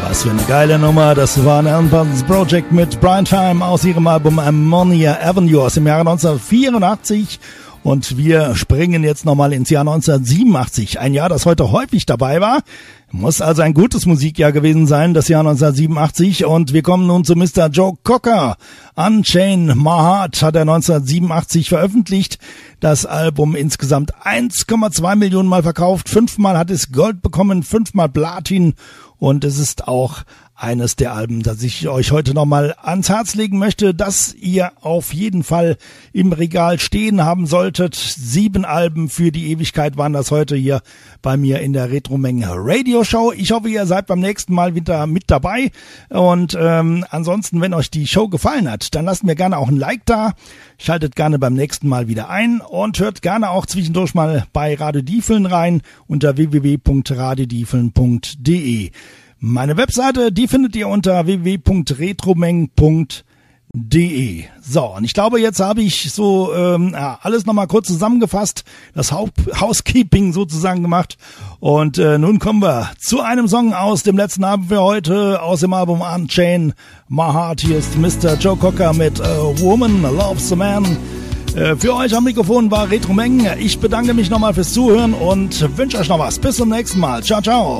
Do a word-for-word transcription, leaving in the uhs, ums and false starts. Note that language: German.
Was für eine geile Nummer. Das war ein Alan Parsons Project mit Brian Time aus ihrem Album Ammonia Avenue aus dem Jahre neunzehnhundertvierundachtzig. Und wir springen jetzt nochmal ins Jahr neunzehnhundertsiebenundachtzig. Ein Jahr, das heute häufig dabei war. Muss also ein gutes Musikjahr gewesen sein, das Jahr neunzehnhundertsiebenundachtzig. Und wir kommen nun zu Mister Joe Cocker. Unchain My Heart hat er neunzehnhundertsiebenundachtzig veröffentlicht. Das Album insgesamt eins Komma zwei Millionen Mal verkauft. Fünfmal hat es Gold bekommen, fünfmal Platin. Und es ist auch eines der Alben, das ich euch heute nochmal ans Herz legen möchte, dass ihr auf jeden Fall im Regal stehen haben solltet. Sieben Alben für die Ewigkeit waren das heute hier bei mir in der Retromenge Radio Show. Ich hoffe, ihr seid beim nächsten Mal wieder mit dabei. Und ähm, ansonsten, wenn euch die Show gefallen hat, dann lasst mir gerne auch ein Like da. Schaltet gerne beim nächsten Mal wieder ein und hört gerne auch zwischendurch mal bei Radio Diefeln rein unter w w w punkt radiodiefeln punkt d e. Meine Webseite, die findet ihr unter w w w punkt retromeng punkt d e. So, und ich glaube, jetzt habe ich so ähm, ja, alles nochmal kurz zusammengefasst, das Haupt- Housekeeping sozusagen gemacht. Und äh, nun kommen wir zu einem Song aus dem letzten Album für heute, aus dem Album Unchain My Heart. Hier ist Mister Joe Cocker mit A Woman Loves a Man. Äh, für euch am Mikrofon war Retromeng. Ich bedanke mich nochmal fürs Zuhören und wünsche euch noch was. Bis zum nächsten Mal. Ciao, ciao.